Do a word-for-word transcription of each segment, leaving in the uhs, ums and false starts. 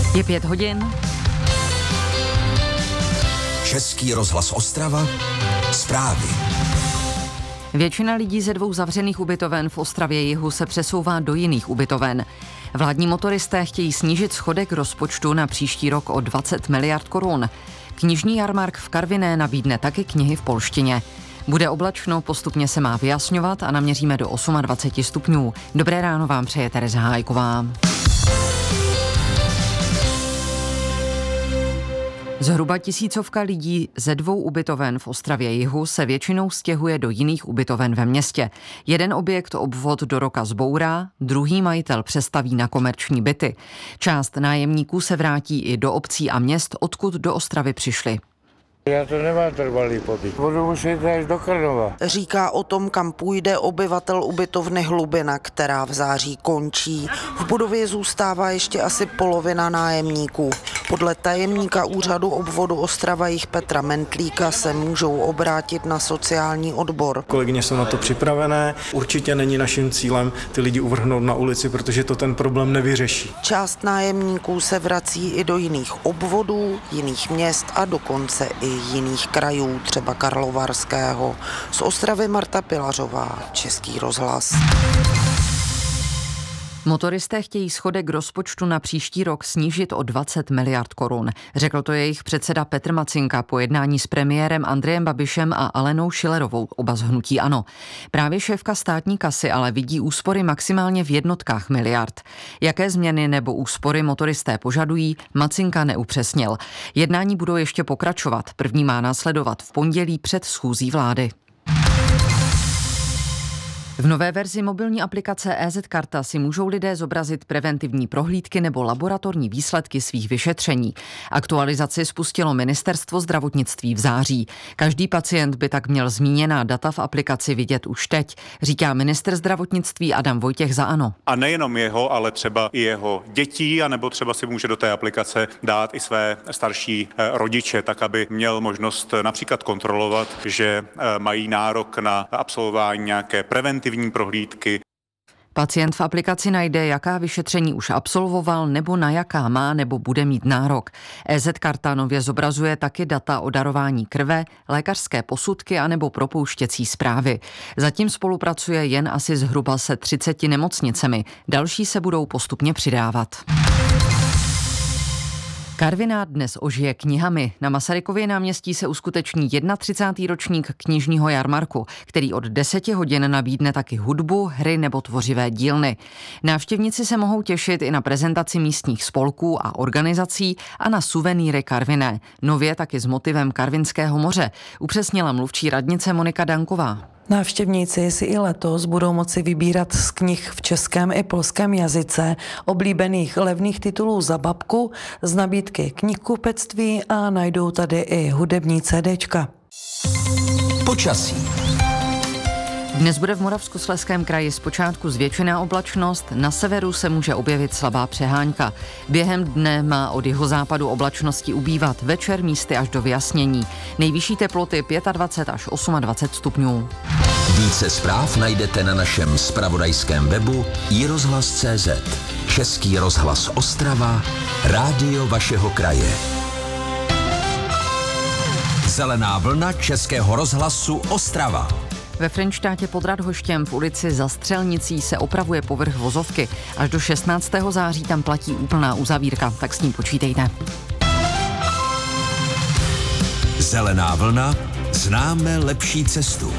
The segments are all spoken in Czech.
Je pět hodin. Český rozhlas Ostrava. Zprávy. Většina lidí ze dvou zavřených ubytoven v Ostravě jihu se přesouvá do jiných ubytoven. Vládní motoristé chtějí snížit schodek rozpočtu na příští rok o dvacet miliard korun. Knižní jarmark v Karviné nabídne taky knihy v polštině. Bude oblačno, postupně se má vyjasňovat a naměříme do dvacet osm stupňů. Dobré ráno vám přeje Tereza Hájková. Zhruba tisícovka lidí ze dvou ubytoven v Ostravě jihu se většinou stěhuje do jiných ubytoven ve městě. Jeden objekt obvod do roka zbourá, druhý majitel přestaví na komerční byty. Část nájemníků se vrátí i do obcí a měst, odkud do Ostravy přišli. Já to nemám trvalý pobyt. Budu muset až do Krnova. Říká o tom, kam půjde obyvatel ubytovny Hlubina, která v září končí. V budově zůstává ještě asi polovina nájemníků. Podle tajemníka úřadu obvodu Ostrava jih Petra Mentlíka se můžou obrátit na sociální odbor. Kolegyně jsou na to připravené. Určitě není naším cílem ty lidi uvrhnout na ulici, protože to ten problém nevyřeší. Část nájemníků se vrací i do jiných obvodů, jiných měst a dokonce i jiných krajů, třeba Karlovarského. Z Ostravy Marta Pilařová, Český rozhlas. Motoristé chtějí schodek rozpočtu na příští rok snížit o dvacet miliard korun. Řekl to jejich předseda Petr Macinka po jednání s premiérem Andrejem Babišem a Alenou Schillerovou, oba z hnutí ANO. Právě šéfka státní kasy ale vidí úspory maximálně v jednotkách miliard. Jaké změny nebo úspory motoristé požadují, Macinka neupřesnil. Jednání budou ještě pokračovat. První má následovat v pondělí před schůzí vlády. V nové verzi mobilní aplikace E Z Karta si můžou lidé zobrazit preventivní prohlídky nebo laboratorní výsledky svých vyšetření. Aktualizaci spustilo Ministerstvo zdravotnictví v září. Každý pacient by tak měl zmíněná data v aplikaci vidět už teď, říká ministr zdravotnictví Adam Vojtěch za ANO. A nejenom jeho, ale třeba i jeho dětí, anebo třeba si může do té aplikace dát i své starší rodiče, tak aby měl možnost například kontrolovat, že mají nárok na absolvování nějaké preventivní prohlídky. Pacient v aplikaci najde, jaká vyšetření už absolvoval nebo na jaká má nebo bude mít nárok. E Z Karta nově zobrazuje taky data o darování krve, lékařské posudky anebo propouštěcí zprávy. Zatím spolupracuje jen asi zhruba se třiceti nemocnicemi. Další se budou postupně přidávat. Karviná dnes ožije knihami. Na Masarykově náměstí se uskuteční třicátý první ročník knižního jarmarku, který od deseti hodin nabídne taky hudbu, hry nebo tvořivé dílny. Návštěvníci se mohou těšit i na prezentaci místních spolků a organizací a na suvenýry Karviné. Nově taky s motivem Karvinského moře, upřesnila mluvčí radnice Monika Danková. Návštěvníci si i letos budou moci vybírat z knih v českém i polském jazyce, oblíbených levných titulů za babku, z nabídky knihkupectví a najdou tady i hudební CDčka. Počasí. Dnes bude v Moravskoslezském kraji zpočátku zvětšená oblačnost, na severu se může objevit slabá přehánka. Během dne má od jihozápadu oblačnosti ubývat, večer místy až do vyjasnění. Nejvyšší teploty dvacet pět až dvacet osm stupňů. Více zpráv najdete na našem zpravodajském webu i rozhlas tečka cé zet. Český rozhlas Ostrava, rádio vašeho kraje. Zelená vlna Českého rozhlasu Ostrava. Ve Frenštátě pod Radhoštěm v ulici Za Střelnicí se opravuje povrch vozovky. Až do šestnáctého září tam platí úplná uzavírka, tak s ním počítejte. Zelená vlna, známe lepší cestu.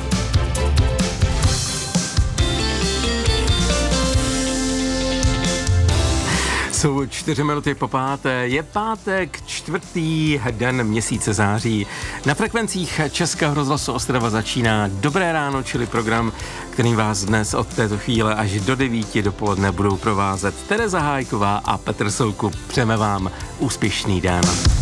Jsou čtyři minuty po páté, je pátek, čtvrtý den měsíce září. Na frekvencích Českého rozhlasu Ostrava začíná Dobré ráno, čili program, kterým vás dnes od této chvíle až do devíti dopoledne budou provázet Tereza Hájková a Petr Soukup. Přejeme vám úspěšný den.